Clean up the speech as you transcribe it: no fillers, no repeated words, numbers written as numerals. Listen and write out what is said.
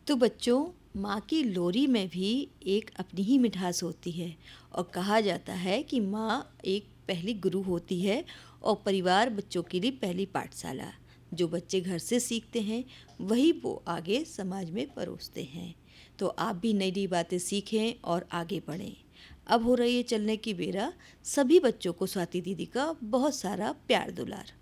तो बच्चों, माँ की लोरी में भी एक अपनी ही मिठास होती है और कहा जाता है कि माँ एक पहली गुरु होती है और परिवार बच्चों के लिए पहली पाठशाला। जो बच्चे घर से सीखते हैं वही वो आगे समाज में परोसते हैं। तो आप भी नई नई बातें सीखें और आगे बढ़ें। अब हो रही है चलने की बेरा। सभी बच्चों को स्वाति दीदी का बहुत सारा प्यार दुलार।